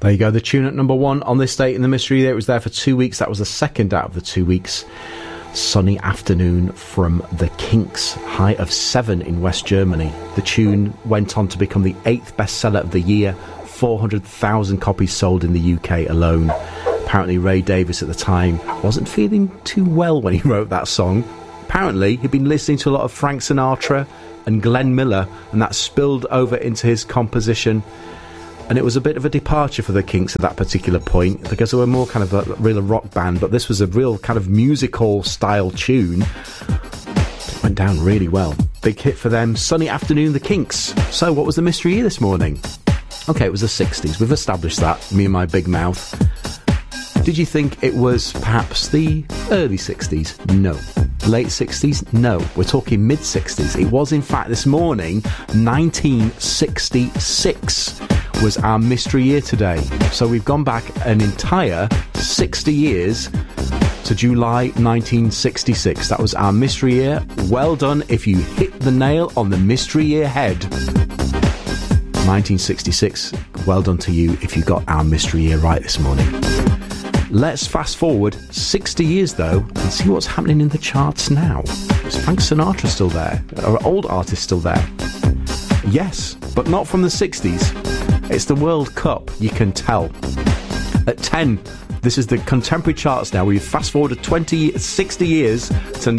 There you go, the tune at number 1 on this date in the Mystery Year. It was there for 2 weeks. That was the second out of the 2 weeks. Sunny Afternoon from the Kinks, high of 7 in West Germany. The tune went on to become the 8th bestseller of the year, 400,000 copies sold in the UK alone. Apparently Ray Davies at the time wasn't feeling too well when he wrote that song. Apparently he'd been listening to a lot of Frank Sinatra and Glenn Miller, and that spilled over into his composition. And it was a bit of a departure for the Kinks at that particular point, because they were more kind of a real rock band, but this was a real kind of musical style tune. It went down really well. Big hit for them. Sunny Afternoon, the Kinks. So what was the Mystery Year this morning? Okay, it was the 60s. We've established that, me and my big mouth. Did you think it was perhaps the early 60s? No. Late 60s? No. We're talking mid-60s. It was, in fact, this morning, 1966 was our Mystery Year today. So we've gone back an entire 60 years to July 1966. That was our Mystery Year. Well done if you hit the nail on the Mystery Year head. 1966. Well done to you if you got our Mystery Year right this morning. Let's fast forward 60 years, though, and see what's happening in the charts now. Is Frank Sinatra still there? Are old artists still there? Yes, but not from the 60s. It's the World Cup, you can tell. At 10, this is the contemporary charts now. We've fast forwarded 60 years to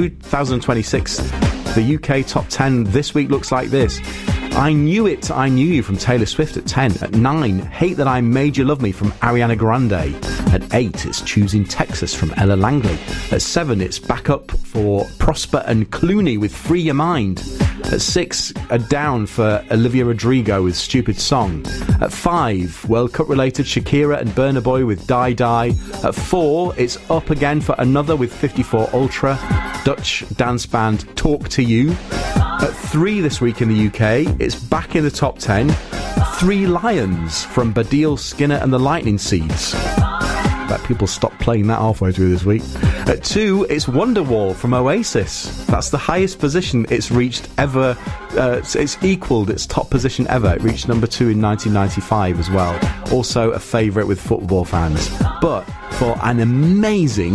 2026. The UK top 10 this week looks like this. I Knew It, I Knew You from Taylor Swift at 10. At 9, Hate That I Made You Love Me from Ariana Grande. At 8, it's Choosing Texas from Ella Langley. At 7, it's Back Up for Prosper and Clooney with Free Your Mind. At 6, a down for Olivia Rodrigo with Stupid Song. At 5, World Cup related Shakira and Burna Boy with Die Die. At 4, it's up again for Another with 54 Ultra. Dutch dance band Talk to You. At 3 this week in the UK, it's back in the top 10. 3 Lions from Baddiel, Skinner and the Lightning Seeds. Bet people stopped playing that halfway through this week. At 2, it's Wonderwall from Oasis. That's the highest position it's reached ever. It's equalled its top position ever. It reached number 2 in 1995 as well. Also a favourite with football fans. But for an amazing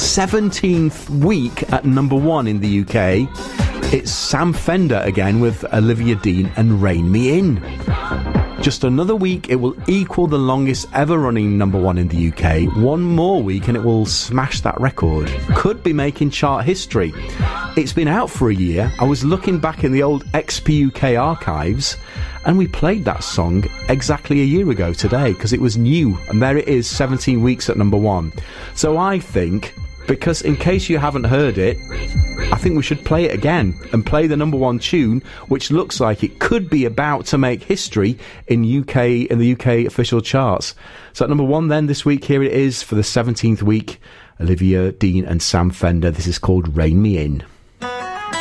17th week at number 1 in the UK, it's Sam Fender again with Olivia Dean and Rein Me In. Just another week, it will equal the longest ever running number 1 in the UK. One more week and it will smash that record. Could be making chart history. It's been out for a year. I was looking back in the old XP UK archives and we played that song exactly a year ago today because it was new. And there it is, 17 weeks at number 1. So I think, because in case you haven't heard it, I think we should play it again and play the number 1 tune, which looks like it could be about to make history in the UK official charts. So at number 1 then this week, here it is for the 17th week, Olivia Dean and Sam Fender. This is called Rein Me In.